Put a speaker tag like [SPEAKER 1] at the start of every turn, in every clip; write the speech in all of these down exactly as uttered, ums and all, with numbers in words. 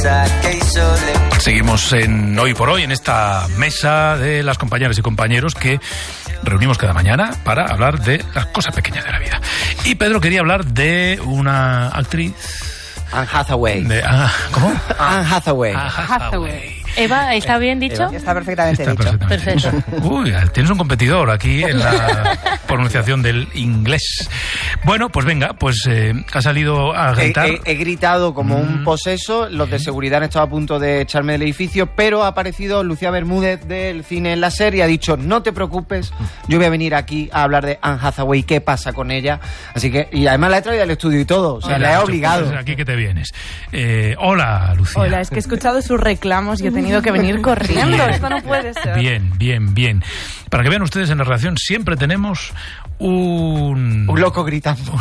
[SPEAKER 1] Seguimos en Hoy por Hoy, en esta mesa de las compañeras y compañeros que reunimos cada mañana para hablar de las cosas pequeñas de la vida. Y Pedro quería hablar de una actriz...
[SPEAKER 2] Anne Hathaway.
[SPEAKER 1] De, ah, ¿Cómo?
[SPEAKER 2] Anne Hathaway.
[SPEAKER 1] Ah, Hathaway.
[SPEAKER 3] Eva, ¿está bien dicho?
[SPEAKER 2] Eva. Está perfectamente
[SPEAKER 1] Está
[SPEAKER 2] dicho.
[SPEAKER 1] perfectamente.
[SPEAKER 3] Perfecto.
[SPEAKER 1] Uy, tienes un competidor aquí en la pronunciación del inglés. Bueno, pues venga, pues eh, ha salido a gritar.
[SPEAKER 2] He, he, he gritado como
[SPEAKER 1] mm.
[SPEAKER 2] un poseso. Los de seguridad han estado a punto de echarme del edificio, pero ha aparecido Lucía Bermúdez del Cine en la Serie y ha dicho, no te preocupes, yo voy a venir aquí a hablar de Anne Hathaway, qué pasa con ella. Así que, y además la he traído al estudio y todo, o sea,
[SPEAKER 1] Hola,
[SPEAKER 2] la he obligado.
[SPEAKER 1] Pues aquí que te vienes. Eh, hola, Lucía.
[SPEAKER 4] Hola, es que he escuchado sus reclamos y he tenido que venir corriendo.
[SPEAKER 1] Bien.
[SPEAKER 4] Esto no puede ser.
[SPEAKER 1] Bien, bien, bien. Para que vean ustedes, en la redacción siempre tenemos un...
[SPEAKER 2] Un loco gritando.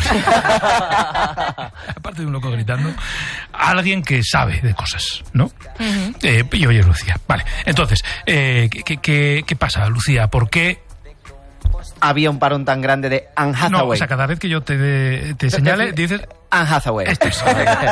[SPEAKER 1] Aparte de un loco gritando, alguien que sabe de cosas, ¿no?
[SPEAKER 3] Uh-huh.
[SPEAKER 1] Eh, y oye, Lucía, vale. Entonces, eh, ¿qué, qué, ¿qué pasa, Lucía? ¿Por qué...?
[SPEAKER 2] Había un parón tan grande de Anne Hathaway.
[SPEAKER 1] No, o sea, cada vez que yo te, te señale, dices...
[SPEAKER 2] Anne Hathaway.
[SPEAKER 1] Esto es.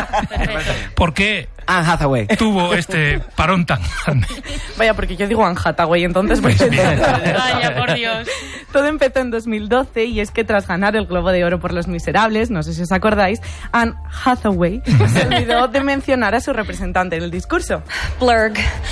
[SPEAKER 1] ¿Por qué
[SPEAKER 2] Anne Hathaway
[SPEAKER 1] tuvo este parón tan grande?
[SPEAKER 4] Vaya, porque yo digo Anne Hathaway, entonces...
[SPEAKER 1] Pues bien.
[SPEAKER 3] Vaya, por Dios.
[SPEAKER 4] Todo empezó en dos mil doce y es que tras ganar el Globo de Oro por Los Miserables, no sé si os acordáis, Anne Hathaway se olvidó de mencionar a su representante en el discurso.
[SPEAKER 5] Blurg.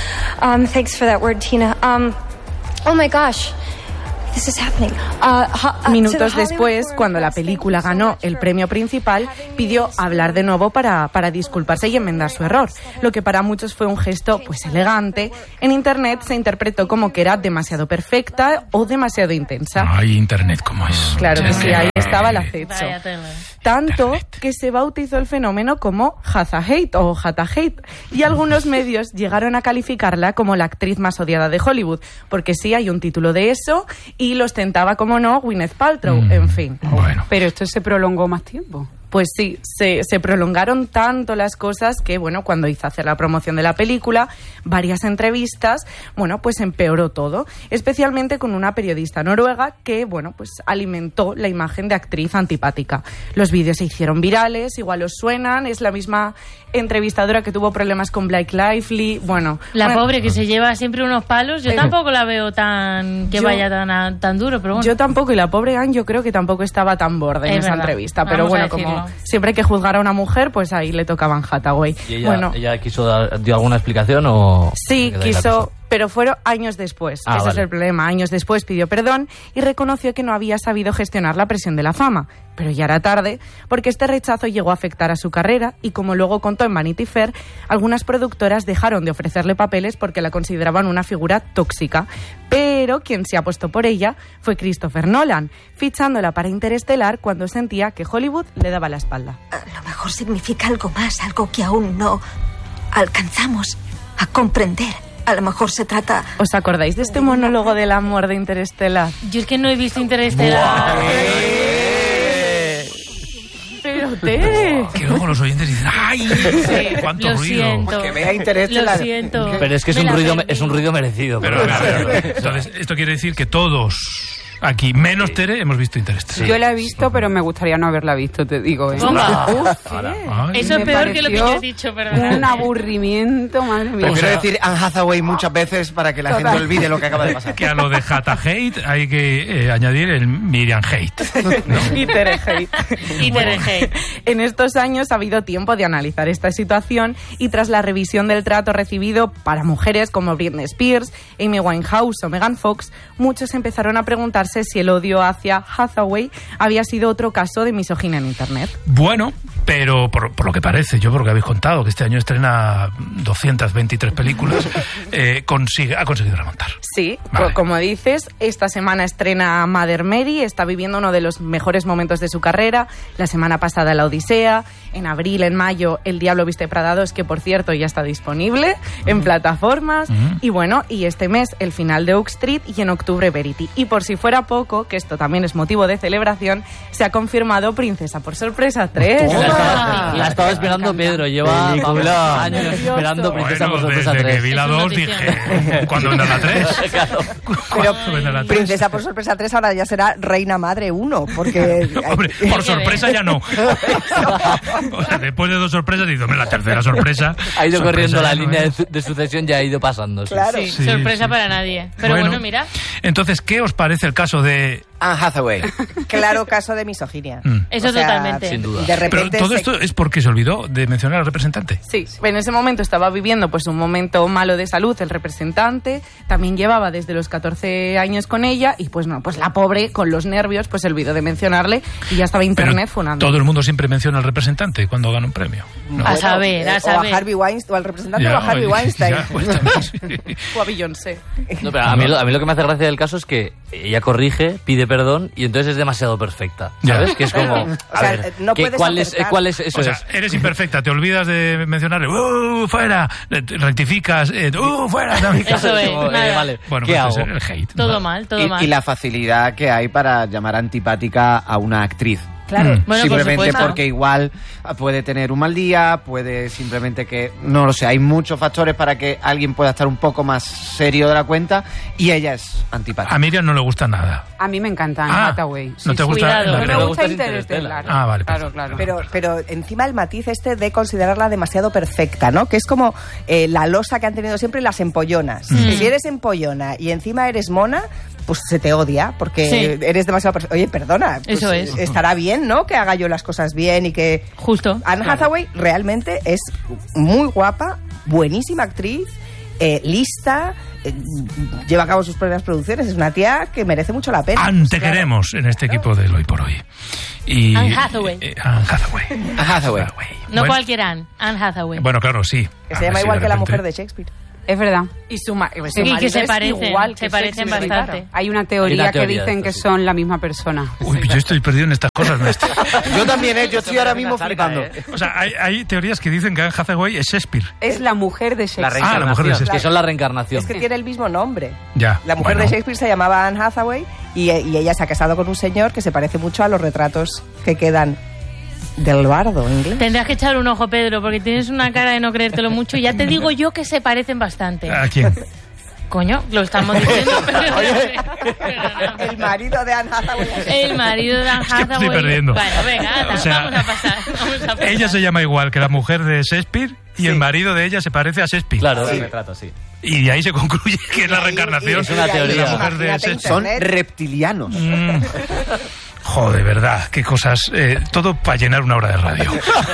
[SPEAKER 5] Um, thanks for that word, Tina. Um, oh my gosh. This is happening. Uh, uh,
[SPEAKER 4] Minutos después, cuando la película ganó el premio principal, pidió hablar de nuevo para, para disculparse y enmendar su error, lo que para muchos fue un gesto pues elegante. En internet se interpretó como que era demasiado perfecta o demasiado intensa.
[SPEAKER 1] Ay, internet, ¿cómo es?
[SPEAKER 4] Claro que sí, ahí estaba el acecho.
[SPEAKER 3] Vaya tela.
[SPEAKER 4] Tanto que se bautizó el fenómeno como Hathaway o Hathaway, y algunos medios llegaron a calificarla como la actriz más odiada de Hollywood, porque sí hay un título de eso, y lo ostentaba, como no, Gwyneth Paltrow,
[SPEAKER 1] Mm,
[SPEAKER 4] en fin.
[SPEAKER 1] Bueno.
[SPEAKER 6] Pero esto se prolongó más tiempo.
[SPEAKER 4] Pues sí, se, se prolongaron tanto las cosas que, bueno, cuando hizo hacer la promoción de la película, varias entrevistas, bueno, pues empeoró todo, especialmente con una periodista noruega que, bueno, pues alimentó la imagen de actriz antipática. Los vídeos se hicieron virales, igual os suenan, es la misma entrevistadora que tuvo problemas con Blake Lively, bueno...
[SPEAKER 3] La
[SPEAKER 4] bueno,
[SPEAKER 3] pobre que se lleva siempre unos palos, yo
[SPEAKER 4] Eh,
[SPEAKER 3] tampoco la veo tan... que
[SPEAKER 4] yo-
[SPEAKER 3] vaya tan, a- tan duro, pero bueno.
[SPEAKER 4] Yo tampoco, y la pobre Anne yo creo que tampoco estaba tan borde en
[SPEAKER 3] Es
[SPEAKER 4] esa
[SPEAKER 3] verdad.
[SPEAKER 4] entrevista, pero
[SPEAKER 3] Vamos a
[SPEAKER 4] bueno, como
[SPEAKER 3] decirlo.
[SPEAKER 4] siempre hay que juzgar a una mujer, pues ahí le tocaban Hathaway.
[SPEAKER 7] ¿Y ella,
[SPEAKER 4] bueno,
[SPEAKER 7] ella quiso dar, dio alguna explicación o...?
[SPEAKER 4] sí,
[SPEAKER 7] quedó ahí la
[SPEAKER 4] quiso,
[SPEAKER 7] cosa?
[SPEAKER 4] pero fueron años después.
[SPEAKER 7] Ah,
[SPEAKER 4] Ese
[SPEAKER 7] vale.
[SPEAKER 4] es el problema. Años después pidió perdón y reconoció que no había sabido gestionar la presión de la fama. Pero ya era tarde, porque este rechazo llegó a afectar a su carrera y, como luego contó en Vanity Fair, algunas productoras dejaron de ofrecerle papeles porque la consideraban una figura tóxica. Pero quien se apostó por ella fue Christopher Nolan, fichándola para Interestelar cuando sentía que Hollywood le daba la espalda.
[SPEAKER 8] A lo mejor significa algo más, algo que aún no alcanzamos a comprender. A lo mejor se trata...
[SPEAKER 4] ¿Os acordáis de este monólogo del amor de Interestelar?
[SPEAKER 3] Yo es que no he visto Interestelar.
[SPEAKER 4] Pero Tere...
[SPEAKER 1] Que luego los oyentes dicen, ¡ay!
[SPEAKER 3] Sí,
[SPEAKER 1] ¡Cuánto
[SPEAKER 3] lo
[SPEAKER 1] ruido!
[SPEAKER 3] siento.
[SPEAKER 2] Que vea Interestelar.
[SPEAKER 3] Lo siento.
[SPEAKER 7] Pero es que es
[SPEAKER 3] Me
[SPEAKER 7] un
[SPEAKER 3] la
[SPEAKER 7] ruido,
[SPEAKER 3] perdí.
[SPEAKER 7] es un ruido merecido.
[SPEAKER 1] Pero, a ver, a ver, entonces, esto quiere decir que todos aquí, menos Tere, hemos visto Interestelar.
[SPEAKER 6] Yo la he visto, pero me gustaría no haberla visto, te digo. ¿eh?
[SPEAKER 3] Toma.
[SPEAKER 6] Uf,
[SPEAKER 1] Ay.
[SPEAKER 3] Eso es
[SPEAKER 6] me
[SPEAKER 3] peor que lo que yo
[SPEAKER 6] pareció
[SPEAKER 3] he dicho, perdón.
[SPEAKER 6] un aburrimiento, madre mía.
[SPEAKER 2] Prefiero decir Anne Hathaway muchas veces para que la gente
[SPEAKER 6] Total.
[SPEAKER 2] olvide lo que acaba de pasar.
[SPEAKER 1] Que a lo de Hata Hate hay que eh, añadir el Miriam Hate.
[SPEAKER 4] Y Tere Hate.
[SPEAKER 3] Y Tere Hate.
[SPEAKER 4] En estos años ha habido tiempo de analizar esta situación y tras la revisión del trato recibido para mujeres como Britney Spears, Amy Winehouse o Megan Fox, muchos empezaron a preguntarse si el odio hacia Hathaway había sido otro caso de misoginia en Internet.
[SPEAKER 1] Bueno, pero por, por lo que parece, yo por lo que habéis contado, que este año estrena doscientas veintitrés películas, eh, consigue, ha conseguido remontar.
[SPEAKER 4] Sí,
[SPEAKER 1] Vale.
[SPEAKER 4] co- como dices, esta semana estrena Mother Mary, está viviendo uno de los mejores momentos de su carrera, la semana pasada La Odisea, en abril, en mayo, El Diablo Viste Prada dos, que por cierto ya está disponible en plataformas,
[SPEAKER 1] Ujú.
[SPEAKER 4] y bueno, y este mes el final de Oak Street y en octubre Verity. Y por si fuera fuera poco, que esto también es motivo de celebración, se ha confirmado Princesa por Sorpresa tres.
[SPEAKER 7] La estaba, la estaba esperando Pedro, lleva
[SPEAKER 9] Película.
[SPEAKER 7] años esperando Princesa por
[SPEAKER 1] Bueno,
[SPEAKER 7] Sorpresa
[SPEAKER 1] desde
[SPEAKER 7] tres.
[SPEAKER 1] que vi la
[SPEAKER 3] Es una
[SPEAKER 1] dos
[SPEAKER 3] noticia.
[SPEAKER 1] dije, ¿cuándo vendrá la tres?
[SPEAKER 7] Claro.
[SPEAKER 1] ¿Cuándo vendrá la tres?
[SPEAKER 10] Princesa por Sorpresa tres ahora ya será Reina Madre uno, porque...
[SPEAKER 1] Hombre, por sorpresa ya no. O sea, después de dos sorpresas, digo, hombre, la tercera sorpresa.
[SPEAKER 7] Ha ido
[SPEAKER 1] sorpresa
[SPEAKER 7] corriendo la
[SPEAKER 1] ya no
[SPEAKER 7] línea de,
[SPEAKER 1] es.
[SPEAKER 7] su- de sucesión, ya ha ido pasando. sí.
[SPEAKER 10] Claro.
[SPEAKER 3] Sí,
[SPEAKER 1] Sí,
[SPEAKER 3] sorpresa
[SPEAKER 1] sí.
[SPEAKER 3] para nadie. Pero bueno, mira,
[SPEAKER 1] Entonces, ¿qué os parece el caso de...
[SPEAKER 2] Anne Hathaway.
[SPEAKER 10] Claro caso de misoginia.
[SPEAKER 1] Mm.
[SPEAKER 3] eso
[SPEAKER 10] O sea,
[SPEAKER 3] totalmente.
[SPEAKER 7] Sin duda.
[SPEAKER 10] De
[SPEAKER 1] Pero
[SPEAKER 10] repente
[SPEAKER 1] todo
[SPEAKER 10] se-
[SPEAKER 1] esto es porque se olvidó de mencionar al representante.
[SPEAKER 4] Sí, en ese momento estaba viviendo pues un momento malo de salud el representante, también llevaba desde los catorce años con ella y pues no, pues la pobre con los nervios pues se olvidó de mencionarle y ya estaba internet
[SPEAKER 1] Pero
[SPEAKER 4] funando.
[SPEAKER 1] todo el mundo siempre menciona al representante cuando gana un premio. ¿no?
[SPEAKER 3] A saber,
[SPEAKER 10] eh,
[SPEAKER 3] a
[SPEAKER 10] o
[SPEAKER 3] saber.
[SPEAKER 10] a Harvey Weinstein, o al representante
[SPEAKER 1] Ya,
[SPEAKER 10] o a Harvey
[SPEAKER 1] oye,
[SPEAKER 10] Weinstein.
[SPEAKER 1] ya, pues, también, sí.
[SPEAKER 4] O a Beyoncé.
[SPEAKER 7] No, pero a mí, lo, a mí lo que me hace gracia del caso es que ella corrige, pide perdón y entonces es demasiado perfecta. ¿Sabes?
[SPEAKER 1] Ya.
[SPEAKER 7] Que es como.
[SPEAKER 10] O
[SPEAKER 7] A
[SPEAKER 10] sea,
[SPEAKER 7] ver,
[SPEAKER 10] no
[SPEAKER 7] ¿qué-
[SPEAKER 10] puedes
[SPEAKER 7] ¿cuál, es,
[SPEAKER 10] acercar.
[SPEAKER 7] ¿cuál es eso?
[SPEAKER 1] O sea,
[SPEAKER 7] es?
[SPEAKER 1] eres imperfecta, te olvidas de mencionarle, ¡uh, fuera! Rectificas, eh, ¡uh, fuera! También.
[SPEAKER 3] Eso es,
[SPEAKER 7] como, eh,
[SPEAKER 3] nada.
[SPEAKER 7] vale,
[SPEAKER 1] Bueno,
[SPEAKER 7] ¿qué
[SPEAKER 1] pues
[SPEAKER 7] hago?
[SPEAKER 1] es el hate.
[SPEAKER 3] Todo
[SPEAKER 1] ¿no?
[SPEAKER 3] mal, todo
[SPEAKER 2] Y,
[SPEAKER 3] mal.
[SPEAKER 2] y la facilidad que hay para llamar antipática a una actriz.
[SPEAKER 10] Claro.
[SPEAKER 1] Mm.
[SPEAKER 3] Bueno, por
[SPEAKER 2] simplemente
[SPEAKER 3] supuesto.
[SPEAKER 2] porque igual puede tener un mal día, puede simplemente que, no lo sé, hay muchos factores para que alguien pueda estar un poco más serio de la cuenta y ella es antipática.
[SPEAKER 1] A Miriam no le gusta nada.
[SPEAKER 6] A mí me encanta Anne
[SPEAKER 1] Ah,
[SPEAKER 6] Hathaway.
[SPEAKER 1] ¿no te gusta
[SPEAKER 3] cuidado.
[SPEAKER 1] en la
[SPEAKER 6] No me
[SPEAKER 1] peli?
[SPEAKER 6] gusta
[SPEAKER 7] gusta
[SPEAKER 6] Interestelar.
[SPEAKER 1] Ah, vale,
[SPEAKER 6] Claro,
[SPEAKER 1] perfecto.
[SPEAKER 6] claro.
[SPEAKER 10] Pero, pero encima el matiz este de considerarla demasiado perfecta, ¿no? Que es como eh, la losa que han tenido siempre las empollonas.
[SPEAKER 3] Mm.
[SPEAKER 10] Si eres empollona y encima eres mona, pues se te odia porque
[SPEAKER 3] Sí.
[SPEAKER 10] eres demasiado perfecta. Oye, perdona. Pues,
[SPEAKER 3] Eso es.
[SPEAKER 10] Estará bien, ¿no? Que haga yo las cosas bien y que...
[SPEAKER 3] Justo.
[SPEAKER 10] Anne
[SPEAKER 3] Claro.
[SPEAKER 10] Hathaway realmente es muy guapa, buenísima actriz, eh, lista, eh, lleva a cabo sus propias producciones, es una tía que merece mucho la pena.
[SPEAKER 1] Anne, te
[SPEAKER 10] Claro.
[SPEAKER 1] queremos en este equipo del Hoy por Hoy. Y,
[SPEAKER 3] Anne Hathaway.
[SPEAKER 1] eh, Anne Hathaway.
[SPEAKER 2] Anne Hathaway.
[SPEAKER 3] No
[SPEAKER 1] Bueno,
[SPEAKER 3] cualquier Anne, Anne Hathaway.
[SPEAKER 1] Bueno, claro, sí.
[SPEAKER 10] Que
[SPEAKER 1] A
[SPEAKER 10] se llama
[SPEAKER 1] ver si
[SPEAKER 10] igual
[SPEAKER 1] de
[SPEAKER 10] que la
[SPEAKER 1] repente-
[SPEAKER 10] mujer de Shakespeare.
[SPEAKER 6] Es verdad.
[SPEAKER 4] Y su, ma- su
[SPEAKER 3] Y que
[SPEAKER 4] marido
[SPEAKER 3] se
[SPEAKER 4] es
[SPEAKER 3] parecen,
[SPEAKER 4] igual que
[SPEAKER 3] se parecen
[SPEAKER 4] Shakespeare,
[SPEAKER 3] bastante.
[SPEAKER 4] claro.
[SPEAKER 6] Hay una teoría,
[SPEAKER 7] Hay una teoría
[SPEAKER 6] que
[SPEAKER 7] de
[SPEAKER 6] dicen
[SPEAKER 7] esto,
[SPEAKER 6] que
[SPEAKER 7] sí.
[SPEAKER 6] son la misma persona.
[SPEAKER 1] Uy, yo estoy perdido en estas cosas, maestro.
[SPEAKER 2] Yo también, ¿eh? Yo estoy ahora mismo flipando.
[SPEAKER 1] O sea, hay, hay teorías que dicen que Anne Hathaway es Shakespeare.
[SPEAKER 6] Es la mujer de Shakespeare.
[SPEAKER 1] Ah, la mujer de
[SPEAKER 7] Que
[SPEAKER 1] Shakespeare.
[SPEAKER 7] son la reencarnación.
[SPEAKER 10] Es que tiene el mismo nombre.
[SPEAKER 1] Ya.
[SPEAKER 10] La mujer
[SPEAKER 1] bueno.
[SPEAKER 10] de Shakespeare se llamaba Anne Hathaway y, y ella se ha casado con un señor que se parece mucho a los retratos que quedan del bardo inglés.
[SPEAKER 3] Tendrás que echar un ojo, Pedro, porque tienes una cara de no creértelo mucho. Ya te digo yo que se parecen bastante.
[SPEAKER 1] ¿A quién?
[SPEAKER 3] Coño, lo estamos diciendo, pero... pero
[SPEAKER 10] El marido de Anne Hathaway.
[SPEAKER 3] no. El marido de Anne
[SPEAKER 1] Es que me estoy
[SPEAKER 3] Hathaway...
[SPEAKER 1] perdiendo.
[SPEAKER 3] Bueno, venga, anda,
[SPEAKER 1] O sea,
[SPEAKER 3] vamos a pasar. Vamos a pasar.
[SPEAKER 1] Ella se llama igual que la mujer de Shakespeare y el marido de ella se parece a Shakespeare.
[SPEAKER 7] Claro,
[SPEAKER 9] Sí. Retrato, sí.
[SPEAKER 1] Y de ahí se concluye que es la reencarnación
[SPEAKER 7] es una
[SPEAKER 10] Y ahí,
[SPEAKER 7] teoría.
[SPEAKER 1] de la mujer de
[SPEAKER 10] imagínate
[SPEAKER 1] Shakespeare.
[SPEAKER 2] Son
[SPEAKER 10] Internet.
[SPEAKER 2] reptilianos.
[SPEAKER 1] Mm. Joder, verdad, qué cosas. eh, todo para llenar una hora de radio.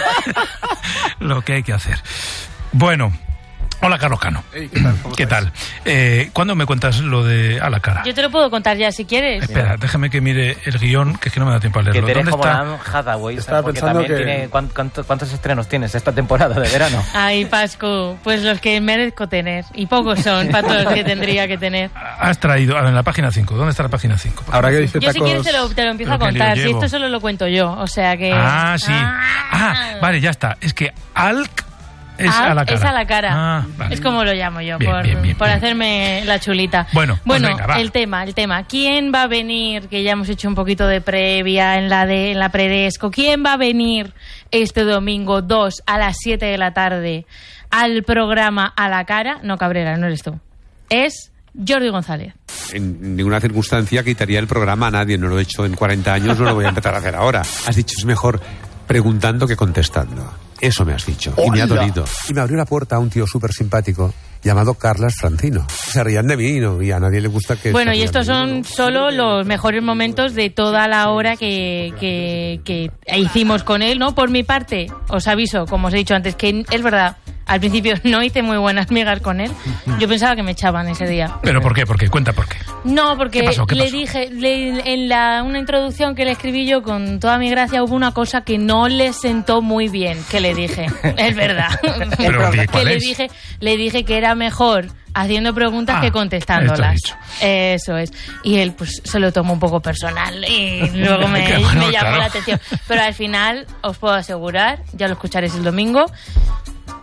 [SPEAKER 1] Lo que hay que hacer. Bueno. Hola, Carlos Cano. ¿Qué tal? Eh, ¿Cuándo me cuentas lo de a la cara?
[SPEAKER 3] Yo te lo puedo contar ya si quieres.
[SPEAKER 1] Espera, déjame que mire el guión, que es que no me da tiempo a
[SPEAKER 9] Que
[SPEAKER 1] leerlo.
[SPEAKER 9] te eres
[SPEAKER 1] ¿Dónde
[SPEAKER 9] como
[SPEAKER 1] está?
[SPEAKER 9] Anne Hathaway.
[SPEAKER 11] Estaba
[SPEAKER 9] porque
[SPEAKER 11] pensando
[SPEAKER 9] también
[SPEAKER 11] que-
[SPEAKER 9] tiene... ¿cuán- cuánto- ¿Cuántos estrenos tienes esta temporada de verano?
[SPEAKER 3] Ay, Pascu, pues los que merezco tener. Y pocos son para todos los que tendría que tener.
[SPEAKER 1] Has traído, a ver, en la página cinco. ¿Dónde está la página cinco?
[SPEAKER 11] Ahora que dice
[SPEAKER 3] Yo si
[SPEAKER 11] tacos...
[SPEAKER 3] quieres te lo, te lo empiezo a
[SPEAKER 1] Pero que
[SPEAKER 3] contar.
[SPEAKER 1] lo
[SPEAKER 3] Si
[SPEAKER 1] llevo.
[SPEAKER 3] esto solo lo cuento yo. O sea que...
[SPEAKER 1] Ah, sí. Ah, vale, ya está. Es que Alc es
[SPEAKER 3] Ah,
[SPEAKER 1] a la cara.
[SPEAKER 3] es a la cara.
[SPEAKER 1] Ah, vale.
[SPEAKER 3] Es como lo llamo yo,
[SPEAKER 1] Bien,
[SPEAKER 3] por,
[SPEAKER 1] bien, bien,
[SPEAKER 3] por
[SPEAKER 1] bien.
[SPEAKER 3] hacerme la chulita.
[SPEAKER 1] Bueno, pues
[SPEAKER 3] bueno
[SPEAKER 1] venga, va.
[SPEAKER 3] el tema, el tema. ¿Quién va a venir? Que ya hemos hecho un poquito de previa en la de en la predesco. ¿Quién va a venir este domingo dos a las siete de la tarde al programa A la Cara? No, Cabrera, no eres tú. Es Jordi González.
[SPEAKER 12] En ninguna circunstancia quitaría el programa a nadie. No lo he hecho en cuarenta años, no lo voy a empezar a hacer ahora. Has dicho, es mejor preguntando que contestando. Eso me has dicho. Y me ha dolido. Y me abrió la puerta a un tío súper simpático llamado Carlas Francino. Se rían de mí, ¿no? Y a nadie le gusta que...
[SPEAKER 3] Bueno,
[SPEAKER 12] se
[SPEAKER 3] y
[SPEAKER 12] rían
[SPEAKER 3] estos
[SPEAKER 12] de mí,
[SPEAKER 3] son
[SPEAKER 12] ¿no?
[SPEAKER 3] solo los mejores momentos de toda la hora que, que, que hicimos con él, ¿no? Por mi parte, os aviso, como os he dicho antes, que es verdad, al principio no hice muy buenas migas con él. Yo pensaba que me echaban ese día.
[SPEAKER 1] ¿Pero por qué? ¿Por qué? Cuenta por qué.
[SPEAKER 3] No, porque
[SPEAKER 1] ¿Qué pasó? ¿Qué
[SPEAKER 3] le
[SPEAKER 1] pasó?
[SPEAKER 3] dije, le- en la, una introducción que le escribí yo con toda mi gracia, hubo una cosa que no le sentó muy bien, que le dije. Es verdad.
[SPEAKER 1] Pero, ¿qué-
[SPEAKER 3] que
[SPEAKER 1] cuál
[SPEAKER 3] le
[SPEAKER 1] es?
[SPEAKER 3] dije, le dije que era mejor haciendo preguntas
[SPEAKER 1] Ah,
[SPEAKER 3] que
[SPEAKER 1] esto
[SPEAKER 3] contestándolas.
[SPEAKER 1] has dicho.
[SPEAKER 3] Eso es. Y él pues se lo tomó un poco personal y luego me,
[SPEAKER 1] Que bueno,
[SPEAKER 3] me llamó
[SPEAKER 1] claro.
[SPEAKER 3] la atención. Pero al final os puedo asegurar, ya lo escucharéis el domingo,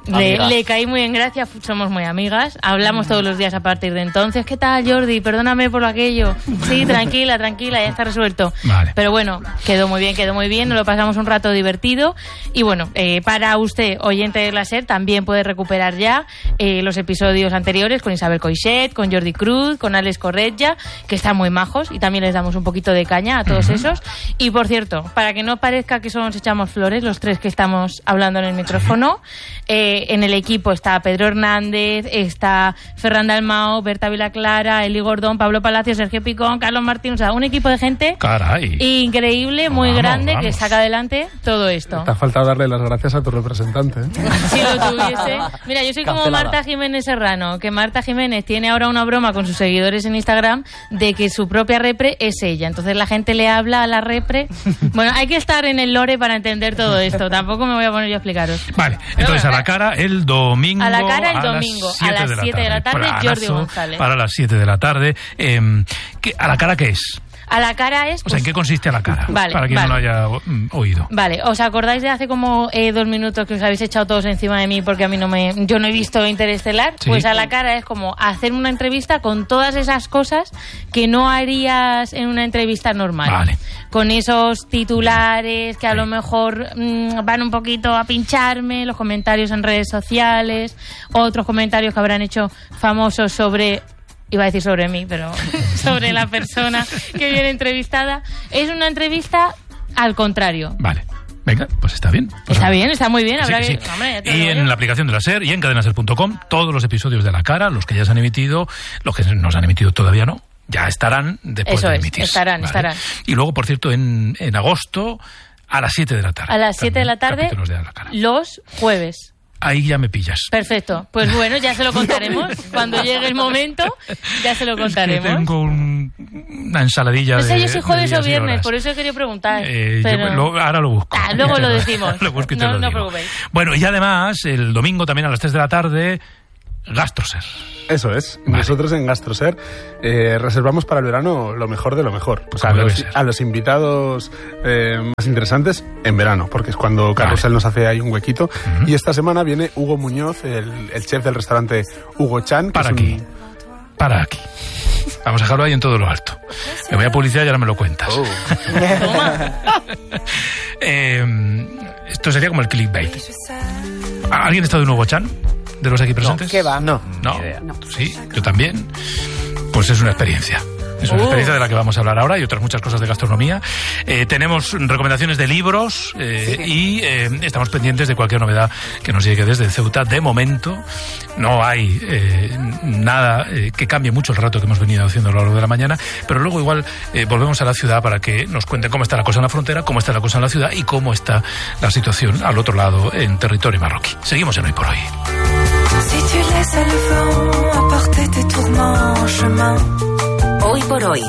[SPEAKER 3] Le, le caí muy en gracia, somos muy amigas, hablamos todos los días a partir de entonces. ¿Qué tal, Jordi? Perdóname por aquello. Sí, tranquila, tranquila, ya está resuelto.
[SPEAKER 1] Vale.
[SPEAKER 3] Pero bueno, quedó muy bien, quedó muy bien, nos lo pasamos un rato divertido. Y bueno, eh, para usted, oyente de la SER, también puede recuperar ya eh, los episodios anteriores con Isabel Coixet, con Jordi Cruz, con Alex Corretja, que están muy majos y también les damos un poquito de caña a todos uh-huh. esos. Y por cierto, para que no parezca que solo nos echamos flores, los tres que estamos hablando en el micrófono, eh, en el equipo está Pedro Hernández, está Ferran Dalmau, Berta Vilaclara, Eli Gordón, Pablo Palacio, Sergio Picón, Carlos Martín, o sea, un equipo de gente
[SPEAKER 1] Caray.
[SPEAKER 3] increíble, muy
[SPEAKER 1] vamos,
[SPEAKER 3] grande,
[SPEAKER 1] vamos.
[SPEAKER 3] que saca adelante todo esto.
[SPEAKER 11] Te ha faltado darle las gracias a tu representante. ¿eh?
[SPEAKER 3] Si lo tuviese. Mira, yo soy como
[SPEAKER 9] Cancelada.
[SPEAKER 3] Marta Jiménez Serrano, que Marta Jiménez tiene ahora una broma con sus seguidores en Instagram de que su propia repre es ella. Entonces la gente le habla a la repre. Bueno, hay que estar en el lore para entender todo esto. Tampoco me voy a poner yo a explicaros.
[SPEAKER 1] Vale, entonces a la cara el domingo.
[SPEAKER 3] A la cara el
[SPEAKER 1] a
[SPEAKER 3] domingo,
[SPEAKER 1] las
[SPEAKER 3] a las siete de la tarde,
[SPEAKER 1] Planazo
[SPEAKER 3] Jordi González.
[SPEAKER 1] Para las siete de la tarde. Eh, ¿qué, ¿A la cara qué es?
[SPEAKER 3] A la cara es...
[SPEAKER 1] O sea, ¿en qué consiste a la cara?
[SPEAKER 3] Vale,
[SPEAKER 1] para quien
[SPEAKER 3] vale.
[SPEAKER 1] no lo haya mm, oído.
[SPEAKER 3] Vale, ¿os acordáis de hace como eh, dos minutos que os habéis echado todos encima de mí porque a mí no me, yo no he visto Interestelar?
[SPEAKER 1] Sí.
[SPEAKER 3] Pues a la cara es como hacer una entrevista con todas esas cosas que no harías en una entrevista normal.
[SPEAKER 1] Vale.
[SPEAKER 3] Con esos titulares que a lo mejor mmm, van un poquito a pincharme, los comentarios en redes sociales, otros comentarios que habrán hecho famosos sobre... Iba a decir sobre mí, pero sobre la persona que viene entrevistada. Es una entrevista al contrario.
[SPEAKER 1] Vale. Venga, pues está bien. Pues
[SPEAKER 3] está
[SPEAKER 1] vamos.
[SPEAKER 3] bien, está muy bien. Habrá
[SPEAKER 1] Sí,
[SPEAKER 3] que...
[SPEAKER 1] sí.
[SPEAKER 3] Hombre, ya te
[SPEAKER 1] Y
[SPEAKER 3] lo digo
[SPEAKER 1] en
[SPEAKER 3] yo.
[SPEAKER 1] la aplicación de la SER y en cadenaser punto com, todos los episodios de La Cara, los que ya se han emitido, los que nos han emitido todavía no, ya estarán después
[SPEAKER 3] Eso
[SPEAKER 1] de
[SPEAKER 3] es,
[SPEAKER 1] emitirse.
[SPEAKER 3] estarán,
[SPEAKER 1] ¿vale?
[SPEAKER 3] estarán.
[SPEAKER 1] Y luego, por cierto, en, en agosto, a las siete de la tarde.
[SPEAKER 3] A las siete de la tarde,
[SPEAKER 1] capítulos de La Cara.
[SPEAKER 3] los jueves.
[SPEAKER 1] Ahí ya me pillas.
[SPEAKER 3] Perfecto. Pues bueno, ya se lo contaremos. Cuando llegue el momento, ya se lo
[SPEAKER 1] Que
[SPEAKER 3] contaremos.
[SPEAKER 1] tengo un- una ensaladilla
[SPEAKER 3] No sé
[SPEAKER 1] de
[SPEAKER 3] yo si jueves
[SPEAKER 1] de
[SPEAKER 3] o
[SPEAKER 1] días y
[SPEAKER 3] viernes,
[SPEAKER 1] horas.
[SPEAKER 3] por eso he querido preguntar.
[SPEAKER 1] Eh, yo
[SPEAKER 3] pero...
[SPEAKER 1] lo- ahora lo busco.
[SPEAKER 3] Ah, luego
[SPEAKER 1] Y te
[SPEAKER 3] lo decimos.
[SPEAKER 1] lo busco y te
[SPEAKER 3] No,
[SPEAKER 1] lo
[SPEAKER 3] no
[SPEAKER 1] digo.
[SPEAKER 3] preocupéis.
[SPEAKER 1] Bueno, y además, el domingo también a las tres de la tarde, Gastroser.
[SPEAKER 11] Eso es.
[SPEAKER 1] Vale.
[SPEAKER 11] Nosotros en Gastroser eh, reservamos para el verano lo mejor de lo mejor. O sea,
[SPEAKER 1] Como
[SPEAKER 11] los-
[SPEAKER 1] debe ser.
[SPEAKER 11] a los invitados eh, más interesantes en verano, porque es cuando Carrusel nos hace ahí un huequito.
[SPEAKER 1] Ujú.
[SPEAKER 11] Y esta semana viene Hugo Muñoz, el, el chef del restaurante Hugo Chan. que
[SPEAKER 1] Para
[SPEAKER 11] es un-
[SPEAKER 1] aquí. Para aquí. Vamos a dejarlo ahí en todo lo alto. Me voy a publicidad y ahora me lo cuentas.
[SPEAKER 11] Oh.
[SPEAKER 1] Eh, esto sería como el clickbait. ¿Alguien está de nuevo, Chan? ¿De los aquí presentes?
[SPEAKER 2] ¿Qué va? No.
[SPEAKER 1] No. Sí, yo también. Pues es una experiencia. Es una
[SPEAKER 3] Uh.
[SPEAKER 1] experiencia de la que vamos a hablar ahora y otras muchas cosas de gastronomía. Eh, tenemos recomendaciones de libros eh, y eh, estamos pendientes de cualquier novedad que nos llegue desde Ceuta. De momento no hay eh, nada eh, que cambie mucho el rato que hemos venido haciendo a lo largo de la mañana, pero luego igual eh, volvemos a la ciudad para que nos cuenten cómo está la cosa en la frontera, cómo está la cosa en la ciudad y cómo está la situación al otro lado en territorio marroquí. Seguimos en Hoy por Hoy.
[SPEAKER 13] Si tu laisses le vent apporter tes tourments en chemin.
[SPEAKER 14] Hoy por Hoy.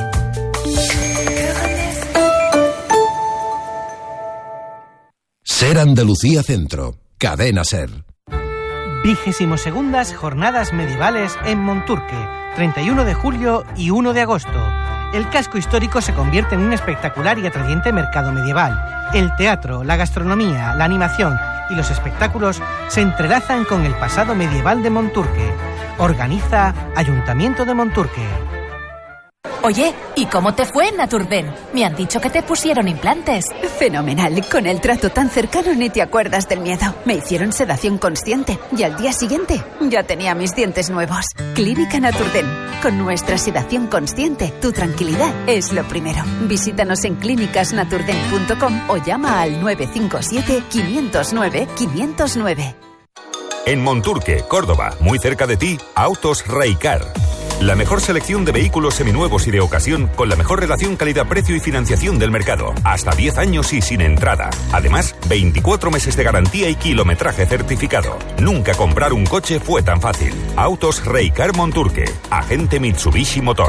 [SPEAKER 15] SER Andalucía Centro. Cadena SER.
[SPEAKER 16] Vigésimo segundas Jornadas Medievales en Monturque, treinta y uno de julio y uno de agosto. El casco histórico se convierte en un espectacular y atrayente mercado medieval. El teatro, la gastronomía, la animación y los espectáculos se entrelazan con el pasado medieval de Monturque. Organiza Ayuntamiento de Monturque.
[SPEAKER 14] Oye, ¿y cómo te fue en Naturden? Me han dicho que te pusieron implantes.
[SPEAKER 17] Fenomenal. Con el trato tan cercano ni te acuerdas del miedo. Me hicieron sedación consciente y al día siguiente ya tenía mis dientes nuevos. Clínica Naturden. Con nuestra sedación consciente, tu tranquilidad es lo primero. Visítanos en clínicas naturden punto com o llama al nueve cinco siete, cinco cero nueve, cinco cero nueve.
[SPEAKER 18] En Monturque, Córdoba, muy cerca de ti, Autos Raicar. La mejor selección de vehículos seminuevos y de ocasión con la mejor relación calidad-precio y financiación del mercado. Hasta diez años y sin entrada. Además, veinticuatro meses de garantía y kilometraje certificado. Nunca comprar un coche fue tan fácil. Autos Raicar Monturque. Agente Mitsubishi Motor.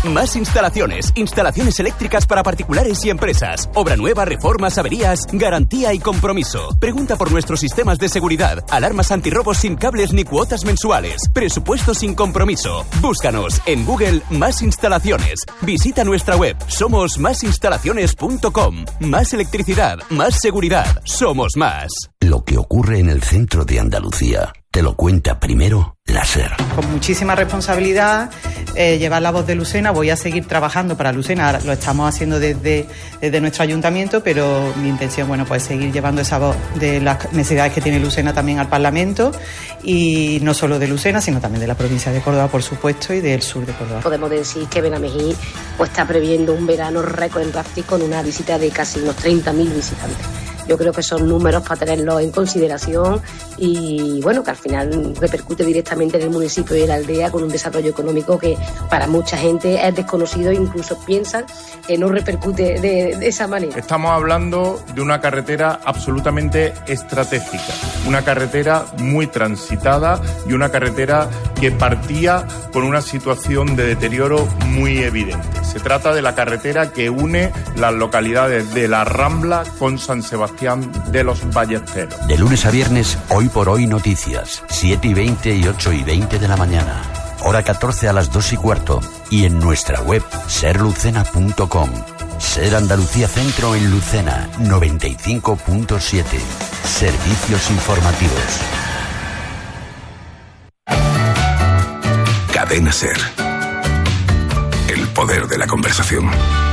[SPEAKER 19] Más Instalaciones. Instalaciones eléctricas para particulares y empresas. Obra nueva, reformas, averías, garantía y compromiso. Pregunta por nuestros sistemas de seguridad, alarmas antirrobos sin cables ni cuotas mensuales, presupuesto sin compromiso. Búscanos en Google Más Instalaciones. Visita nuestra web. Somos más instalaciones punto com. Más electricidad, más seguridad. Somos más.
[SPEAKER 20] Lo que ocurre en el centro de Andalucía te lo cuenta primero la SER.
[SPEAKER 21] Con muchísima responsabilidad, eh, llevar la voz de Lucena. Voy a seguir trabajando para Lucena. Ahora lo estamos haciendo desde, desde nuestro ayuntamiento, pero mi intención, bueno, pues seguir llevando esa voz de las necesidades que tiene Lucena también al Parlamento, y no solo de Lucena, sino también de la provincia de Córdoba, por supuesto, y del sur de Córdoba.
[SPEAKER 22] Podemos decir que Benamejí pues, está previendo un verano récord en rafting con una visita de casi unos treinta mil visitantes. Yo creo que son números para tenerlos en consideración y, bueno, que al final repercute directamente en el municipio y en la aldea con un desarrollo económico que para mucha gente es desconocido e incluso piensan que no repercute de, de esa manera.
[SPEAKER 23] Estamos hablando de una carretera absolutamente estratégica, una carretera muy transitada y una carretera que partía con una situación de deterioro muy evidente. Se trata de la carretera que une las localidades de La Rambla con San Sebastián de los Ballesteros.
[SPEAKER 20] De lunes a viernes, Hoy por Hoy Noticias, siete y veinte y ocho y veinte de la mañana. Hora catorce a las dos y cuarto. Y en nuestra web, ser lucena punto com. Ser Andalucía Centro en Lucena, noventa y cinco punto siete. Servicios informativos.
[SPEAKER 18] Cadena SER. El poder de la conversación.